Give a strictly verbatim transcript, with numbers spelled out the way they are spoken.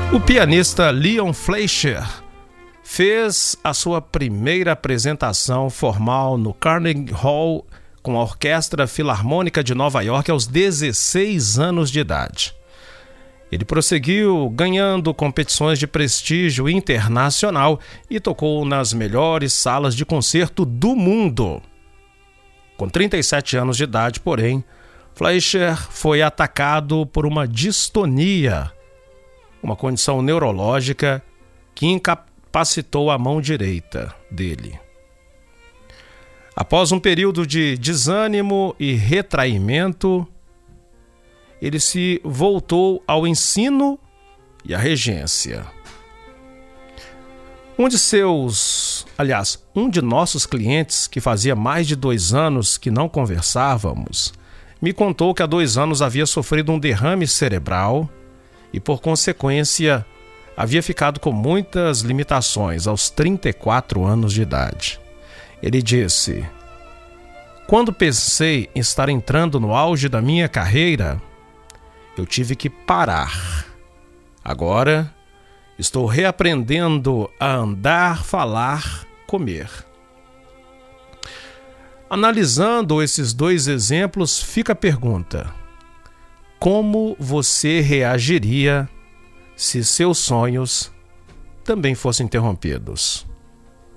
O pianista Leon Fleischer fez a sua primeira apresentação formal no Carnegie Hall com a Orquestra Filarmônica de Nova York aos dezesseis anos de idade. Ele prosseguiu ganhando competições de prestígio internacional e tocou nas melhores salas de concerto do mundo. Com trinta e sete anos de idade, porém, Fleischer foi atacado por uma distonia, uma condição neurológica que incapacitou a mão direita dele. Após um período de desânimo e retraimento, ele se voltou ao ensino e à regência. Um de seus, aliás, um de nossos clientes, que fazia mais de dois anos que não conversávamos, me contou que há dois anos havia sofrido um derrame cerebral e, por consequência, havia ficado com muitas limitações aos trinta e quatro anos de idade. Ele disse: "Quando pensei em estar entrando no auge da minha carreira, eu tive que parar. Agora, estou reaprendendo a andar, falar, comer." Analisando esses dois exemplos, fica a pergunta: como você reagiria se seus sonhos também fossem interrompidos?